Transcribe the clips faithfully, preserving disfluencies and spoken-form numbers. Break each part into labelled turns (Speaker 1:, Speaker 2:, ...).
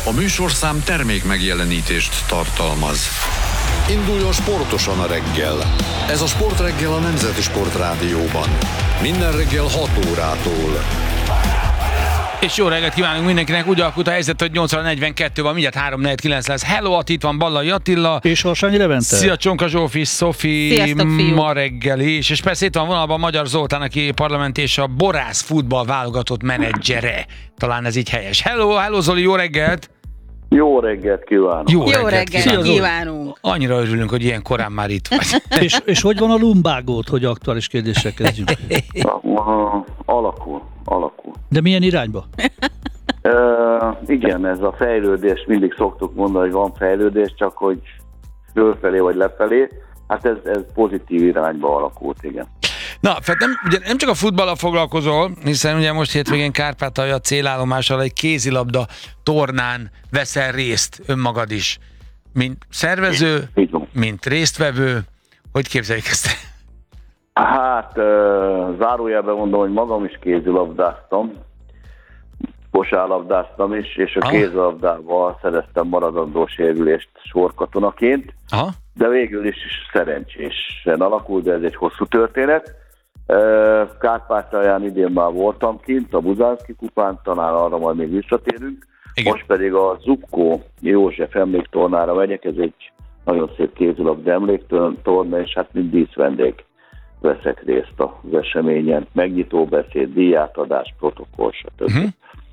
Speaker 1: A műsorszám termék megjelenítést tartalmaz. Induljon sportosan a reggel. Ez a Sportreggel a Nemzeti Sportrádióban. Minden reggel hat órától.
Speaker 2: És jó reggelt kívánunk mindenkinek, úgy alakult a helyzet, hogy nyolc óra negyvenkettő van, mindjárt három negyvenkilenc lesz. Hello, Atti, itt van Ballai Attila.
Speaker 3: És Harsányi Levente.
Speaker 2: Szia Csonka Zsófi, Szofi, ma reggeli. És, és persze itt van vonalban Magyar Zoltán, aki parlament és a Borász futball válogatott menedzsere. Talán ez így helyes. Hello, hello Zoli, jó reggelt!
Speaker 4: Jó reggelt kívánok!
Speaker 2: Jó,
Speaker 5: Jó
Speaker 2: reggelt,
Speaker 5: reggelt
Speaker 2: kívánunk.
Speaker 5: kívánunk!
Speaker 2: Annyira örülünk, hogy ilyen korán már itt vagy.
Speaker 3: és, és hogy van a lumbágót, hogy aktuális kérdésre kezdjünk?
Speaker 4: Uh, alakul, alakul.
Speaker 3: De milyen irányba?
Speaker 4: Uh, igen, ez a fejlődés, mindig szoktuk mondani, hogy van fejlődés, csak hogy fölfelé vagy lefelé. Hát ez, ez pozitív irányba alakult, igen.
Speaker 2: Na, nem, ugye nem csak a futballal foglalkozol, hiszen ugye most hétvégén Kárpátalja célállomással egy kézilabda tornán veszel részt önmagad is. Mint szervező, mint résztvevő, hogy képzeljük ezt?
Speaker 4: Hát, uh, zárójelben mondom, hogy magam is kézilabdáztam, kosárlabdáztam is, és a ah. kézilabdával szereztem maradandó sérülést sorkatonaként. Aha. De végül is szerencsésen alakult, de ez egy hosszú történet. Kárpátalján idén már voltam kint, a Buzánszky kupán, talán arra majd még visszatérünk. Igen. Most pedig a Zubkó József emléktornára megyek, ez egy nagyon szép kézilabda emléktorna, és hát mint díszvendég veszek részt az eseményen. Megnyitó beszéd, díjátadás, protokoll, stb. Uh-huh.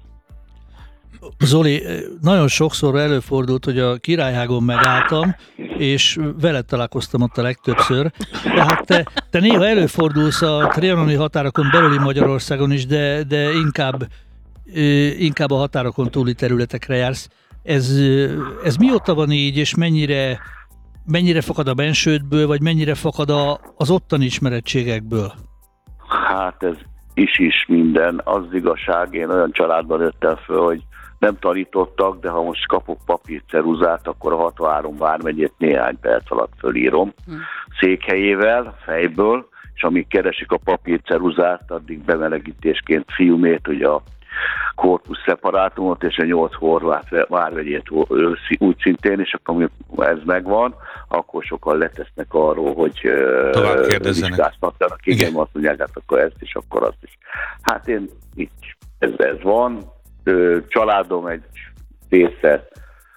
Speaker 3: Zoli, nagyon sokszor előfordult, hogy a Királyhágon megálltam, és veled találkoztam ott a legtöbbször. Tehát te, te néha előfordulsz a trianoni határokon belüli Magyarországon is, de, de inkább, inkább a határokon túli területekre jársz. Ez, ez mióta van így, és mennyire, mennyire fakad a bensődből, vagy mennyire fakad a, az ottani ismerettségekből?
Speaker 4: Hát ez is-is minden. Az igazság, én olyan családban nőttem föl, hogy nem tanítottak, de ha most kapok papírceruzát, akkor a hatvanhárom vármegyét néhány perc alatt fölírom hmm. székhelyével, fejből, és amíg keresik a papírceruzát, addig bemelegítésként fiumét, ugye a korpusz szeparátumot és a nyolc horvát vármegyét úgy szintén, és akkor ez megvan, akkor sokan letesznek arról, hogy vizsgáztatjanak. Igen, azt mondják, hát akkor ezt is, akkor azt is. Hát én így, ez, ez van. Családom egy része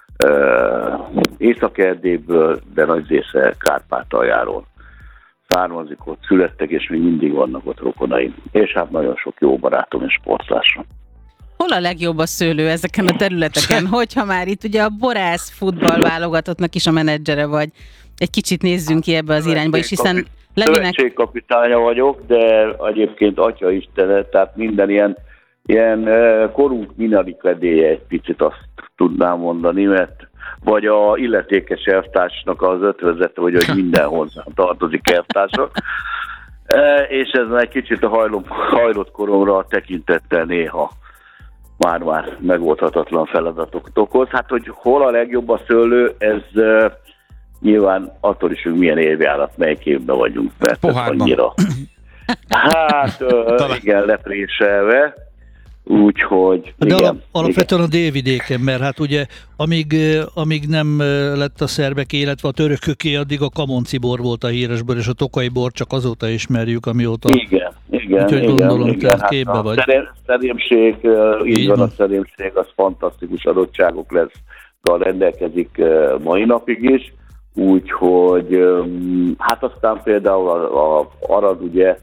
Speaker 4: Észak-Erdélyből, de nagy része Kárpátaljáról származik, ott születtek, és még mindig vannak ott rokonaim. És hát nagyon sok jó barátom és sportlásom.
Speaker 5: Hol a legjobb a szőlő ezeken a területeken? Hogyha már itt ugye a Borász futball válogatottnak is a menedzsere vagy, egy kicsit nézzünk ki ebbe az irányba is, hiszen Levinek...
Speaker 4: Szövetségkapitánya vagyok, de egyébként Atya Istene, tehát minden ilyen Ilyen korunk minarikedéje egy picit azt tudnám mondani, mert vagy a illetékes elvtársnak az ötvözete, vagy hogy minden hozzá tartozik elvtársak. És ez egy kicsit a hajlom, hajlott koromra tekintettel néha már-már megoldhatatlan feladatok okoz. Hát, hogy hol a legjobb a szőlő, ez nyilván attól is, hogy milyen évjárat, melyik évben vagyunk. Mert annyira. Hát igen, lepréselve. Úgyhogy...
Speaker 3: De
Speaker 4: igen,
Speaker 3: alap, alapvetően
Speaker 4: igen.
Speaker 3: a délvidéken, mert hát ugye amíg, amíg nem lett a szerbek, illetve a törököké, addig a kamonci bor volt a híres bor, és a tokai bor csak azóta ismerjük, amióta...
Speaker 4: Igen, igen,
Speaker 3: úgyhogy
Speaker 4: igen.
Speaker 3: gondolom,
Speaker 4: igen,
Speaker 3: tehát
Speaker 4: hát
Speaker 3: képbe vagy.
Speaker 4: A szerémség, így, így van, van, a szerémség, az fantasztikus adottságok lesz, rendelkezik mai napig is, úgyhogy hát aztán például a, a Arad ugye